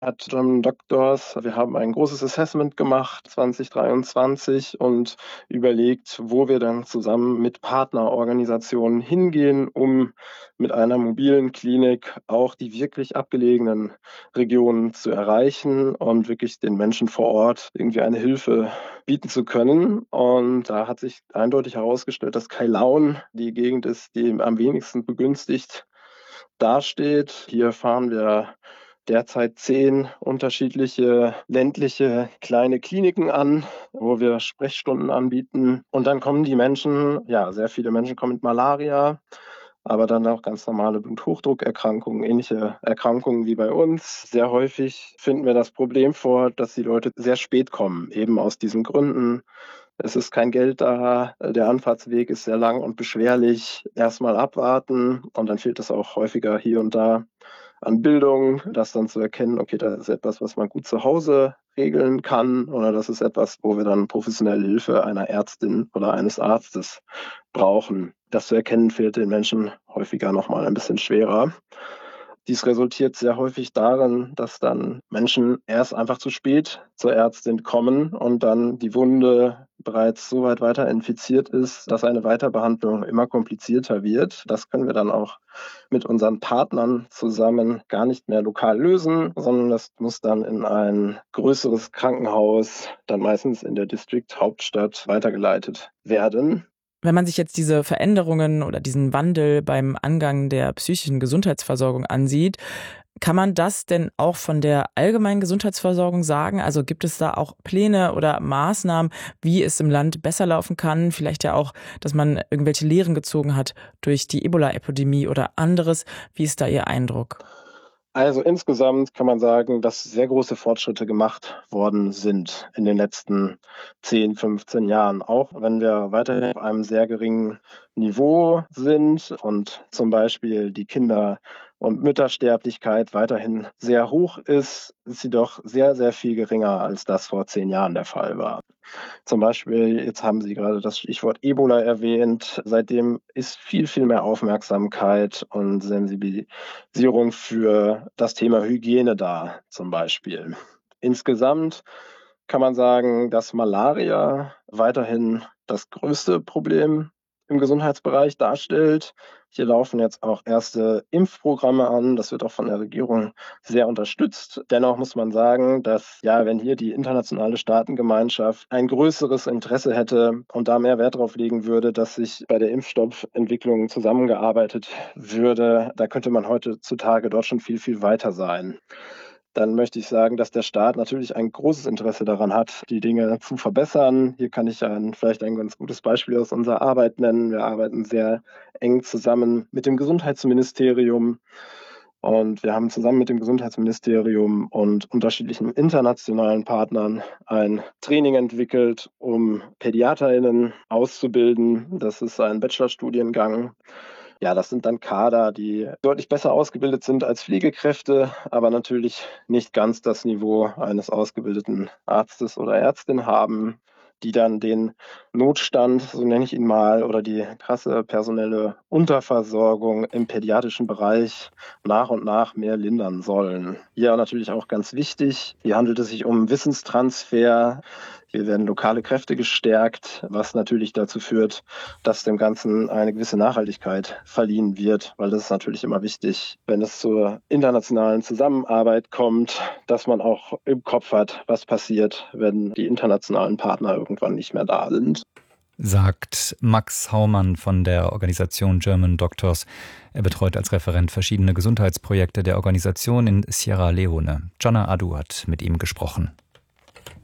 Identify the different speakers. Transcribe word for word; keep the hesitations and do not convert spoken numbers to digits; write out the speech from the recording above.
Speaker 1: At German Doctors, wir haben ein großes Assessment gemacht zwanzig dreiundzwanzig und überlegt, wo wir dann zusammen mit Partnerorganisationen hingehen, um mit einer mobilen Klinik auch die wirklich abgelegenen Regionen zu erreichen und wirklich den Menschen vor Ort irgendwie eine Hilfe bieten zu können. Und da hat sich eindeutig herausgestellt, dass Kailauern die Gegend ist, die am wenigsten begünstigt dasteht. Hier fahren wir derzeit zehn unterschiedliche ländliche kleine Kliniken an, wo wir Sprechstunden anbieten. Und dann kommen die Menschen, ja, sehr viele Menschen kommen mit Malaria, aber dann auch ganz normale Bluthochdruckerkrankungen, ähnliche Erkrankungen wie bei uns. Sehr häufig finden wir das Problem vor, dass die Leute sehr spät kommen, eben aus diesen Gründen. Es ist kein Geld da, der Anfahrtsweg ist sehr lang und beschwerlich. Erstmal abwarten und dann fehlt es auch häufiger hier und da an Bildung, das dann zu erkennen, okay, das ist etwas, was man gut zu Hause regeln kann oder das ist etwas, wo wir dann professionelle Hilfe einer Ärztin oder eines Arztes brauchen. Das zu erkennen fehlt den Menschen häufiger noch mal ein bisschen schwerer. Dies resultiert sehr häufig darin, dass dann Menschen erst einfach zu spät zur Ärztin kommen und dann die Wunde bereits so weit weiter infiziert ist, dass eine Weiterbehandlung immer komplizierter wird. Das können wir dann auch mit unseren Partnern zusammen gar nicht mehr lokal lösen, sondern das muss dann in ein größeres Krankenhaus, dann meistens in der District-Hauptstadt, weitergeleitet werden.
Speaker 2: Wenn man sich jetzt diese Veränderungen oder diesen Wandel beim Angang der psychischen Gesundheitsversorgung ansieht, kann man das denn auch von der allgemeinen Gesundheitsversorgung sagen? Also gibt es da auch Pläne oder Maßnahmen, wie es im Land besser laufen kann? Vielleicht ja auch, dass man irgendwelche Lehren gezogen hat durch die Ebola-Epidemie oder anderes. Wie ist da Ihr Eindruck?
Speaker 1: Also insgesamt kann man sagen, dass sehr große Fortschritte gemacht worden sind in den letzten zehn, fünfzehn Jahren. Auch wenn wir weiterhin auf einem sehr geringen Niveau sind und zum Beispiel die Kinder- und Müttersterblichkeit weiterhin sehr hoch ist, ist sie doch sehr, sehr viel geringer, als das vor zehn Jahren der Fall war. Zum Beispiel, jetzt haben Sie gerade das Stichwort Ebola erwähnt. Seitdem ist viel, viel mehr Aufmerksamkeit und Sensibilisierung für das Thema Hygiene da, zum Beispiel. Insgesamt kann man sagen, dass Malaria weiterhin das größte Problem im Gesundheitsbereich darstellt. Hier laufen jetzt auch erste Impfprogramme an. Das wird auch von der Regierung sehr unterstützt. Dennoch muss man sagen, dass, ja, wenn hier die internationale Staatengemeinschaft ein größeres Interesse hätte und da mehr Wert drauf legen würde, dass sich bei der Impfstoffentwicklung zusammengearbeitet würde, da könnte man heutzutage dort schon viel, viel weiter sein. Dann möchte ich sagen, dass der Staat natürlich ein großes Interesse daran hat, die Dinge zu verbessern. Hier kann ich ein, vielleicht ein ganz gutes Beispiel aus unserer Arbeit nennen. Wir arbeiten sehr eng zusammen mit dem Gesundheitsministerium und wir haben zusammen mit dem Gesundheitsministerium und unterschiedlichen internationalen Partnern ein Training entwickelt, um PädiaterInnen auszubilden. Das ist ein Bachelorstudiengang. Ja, das sind dann Kader, die deutlich besser ausgebildet sind als Pflegekräfte, aber natürlich nicht ganz das Niveau eines ausgebildeten Arztes oder Ärztin haben, die dann den Notstand, so nenne ich ihn mal, oder die krasse personelle Unterversorgung im pädiatrischen Bereich nach und nach mehr lindern sollen. Hier natürlich auch ganz wichtig, hier handelt es sich um Wissenstransfer. Hier werden lokale Kräfte gestärkt, was natürlich dazu führt, dass dem Ganzen eine gewisse Nachhaltigkeit verliehen wird, weil das ist natürlich immer wichtig, wenn es zur internationalen Zusammenarbeit kommt, dass man auch im Kopf hat, was passiert, wenn die internationalen Partner irgendwann nicht mehr da sind.
Speaker 3: Sagt Max Haumann von der Organisation German Doctors. Er betreut als Referent verschiedene Gesundheitsprojekte der Organisation in Sierra Leone. Jana Adu hat mit ihm gesprochen.